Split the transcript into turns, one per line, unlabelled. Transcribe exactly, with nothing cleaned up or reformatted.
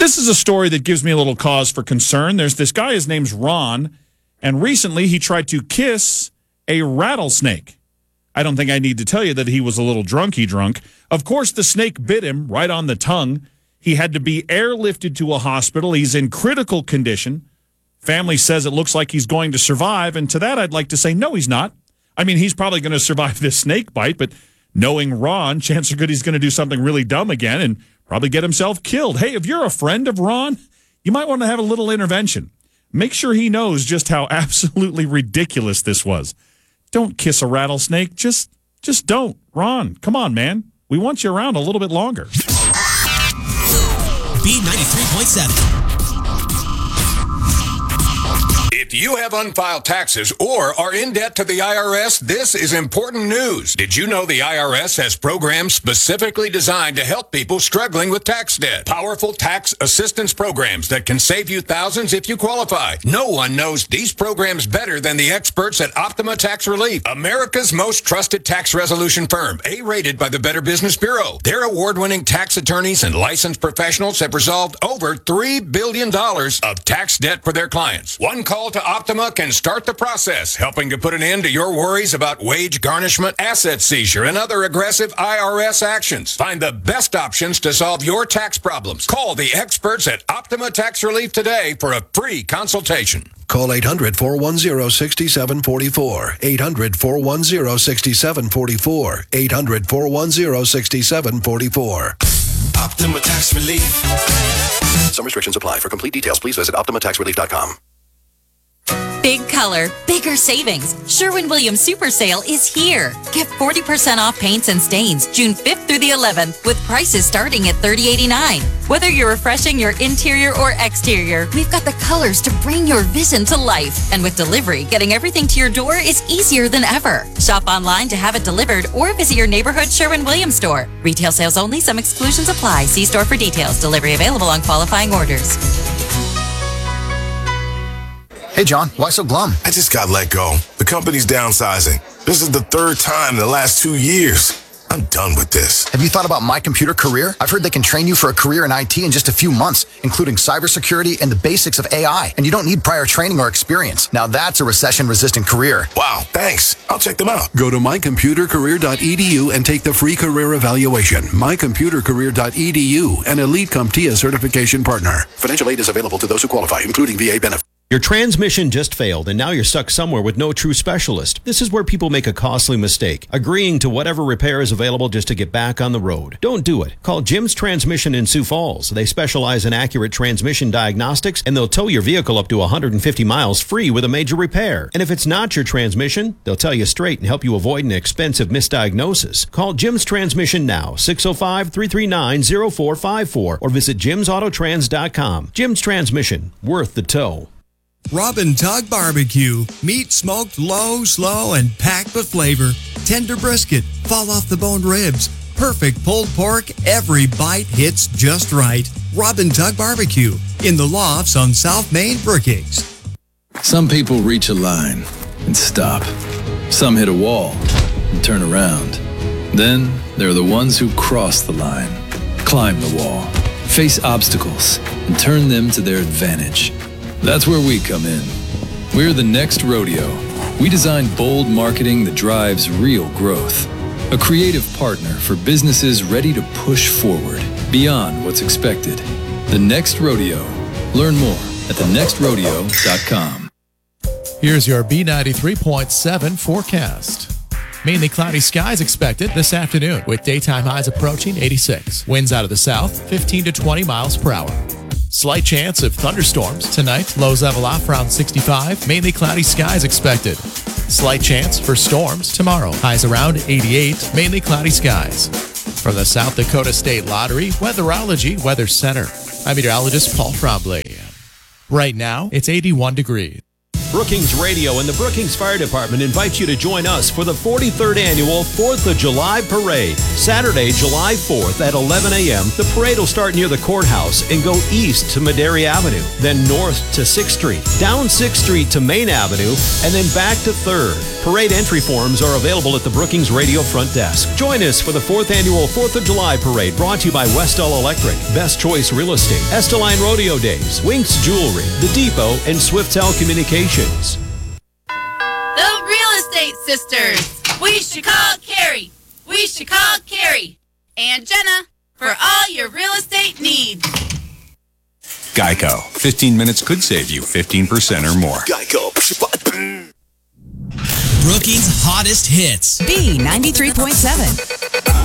This is a story that gives me a little cause for concern. There's this guy, his name's Ron, and recently he tried to kiss a rattlesnake. I don't think I need to tell you that he was a little drunky drunk. Of course, the snake bit him right on the tongue. He had to be airlifted to a hospital. He's in critical condition. Family says it looks like he's going to survive, and to that I'd like to say, no, he's not. I mean, he's probably going to survive this snake bite, but knowing Ron, chances are good he's going to do something really dumb again and probably get himself killed. Hey, if you're a friend of Ron, you might want to have a little intervention. Make sure he knows just how absolutely ridiculous this was. Don't kiss a rattlesnake. Just, just don't. Ron, come on, man. We want you around a little bit longer.
B ninety-three point seven.
If you have unfiled taxes or are in debt to the I R S, this is important news. Did you know the I R S has programs specifically designed to help people struggling with tax debt? Powerful tax assistance programs that can save you thousands if you qualify. No one knows these programs better than the experts at Optima Tax Relief, America's most trusted tax resolution firm, A-rated by the Better Business Bureau. Their award-winning tax attorneys and licensed professionals have resolved over three billion dollars of tax debt for their clients. One call to Optima can start the process, helping to put an end to your worries about wage garnishment, asset seizure, and other aggressive I R S actions. Find the best options to solve your tax problems. Call the experts at Optima Tax Relief today for a free consultation.
Call eight hundred, four one zero, six seven four four. eight hundred, four one zero, six seven four four. eight hundred, four one zero, six seven four four.
Optima Tax Relief.
Some restrictions apply. For complete details, please visit optima tax relief dot com.
Big color, bigger savings. Sherwin-Williams Super Sale is here. Get forty percent off paints and stains June fifth through the eleventh with prices starting at thirty eighty-nine. Whether you're refreshing your interior or exterior, we've got the colors to bring your vision to life. And with delivery, getting everything to your door is easier than ever. Shop online to have it delivered or visit your neighborhood Sherwin-Williams store. Retail sales only. Some exclusions apply. See store for details. Delivery available on qualifying orders.
Hey, John, why so glum?
I just got let go. The company's downsizing. This is the third time in the last two years. I'm done with this.
Have you thought about My Computer Career? I've heard they can train you for a career in I T in just a few months, including cybersecurity and the basics of A I. And you don't need prior training or experience. Now that's a recession-resistant career.
Wow, thanks. I'll check them out.
Go to my computer career dot e d u and take the free career evaluation. my computer career dot e d u, an Elite CompTIA certification partner.
Financial aid is available to those who qualify, including V A benefits.
Your transmission just failed, and now you're stuck somewhere with no true specialist. This is where people make a costly mistake, agreeing to whatever repair is available just to get back on the road. Don't do it. Call Jim's Transmission in Sioux Falls. They specialize in accurate transmission diagnostics, and they'll tow your vehicle up to one hundred fifty miles free with a major repair. And if it's not your transmission, they'll tell you straight and help you avoid an expensive misdiagnosis. Call Jim's Transmission now, six oh five, three three nine, oh four five four, or visit jims auto trans dot com. Jim's Transmission, worth the tow.
Robin Tug Barbecue. Meat smoked low, slow, and packed with flavor. Tender brisket, fall off the bone ribs. Perfect pulled pork, every bite hits just right. Robin Tug Barbecue in the lofts on South Main, Brookings.
Some people reach a line and stop. Some hit a wall and turn around. Then there are the ones who cross the line, climb the wall, face obstacles, and turn them to their advantage. That's where we come in. We're the Next Rodeo. We design bold marketing that drives real growth. A creative partner for businesses ready to push forward beyond what's expected. The Next Rodeo. Learn more at the next rodeo dot com.
Here's your B ninety-three point seven forecast. Mainly cloudy skies expected this afternoon with daytime highs approaching eighty-six. Winds out of the south, fifteen to twenty miles per hour. Slight chance of thunderstorms tonight. Lows level off around sixty-five. Mainly cloudy skies expected. Slight chance for storms tomorrow. Highs around eighty-eight. Mainly cloudy skies. From the South Dakota State Lottery Weatherology Weather Center, I'm meteorologist Paul Trombley. Right now, it's eighty-one degrees.
Brookings Radio and the Brookings Fire Department invite you to join us for the forty-third Annual fourth of July Parade. Saturday, July fourth at eleven a.m., the parade will start near the courthouse and go east to Madera Avenue, then north to sixth Street, down sixth Street to Main Avenue, and then back to third. Parade entry forms are available at the Brookings Radio front desk. Join us for the fourth Annual fourth of July Parade, brought to you by Westall Electric, Best Choice Real Estate, Esteline Rodeo Days, Winks Jewelry, The Depot, and Swiftel Communications.
The Real Estate Sisters. We should call Carrie. We should call Carrie and Jenna for all your real estate needs.
Geico. fifteen minutes could save you fifteen percent or more.
Geico. Brookings' hottest hits.
B ninety-three point seven.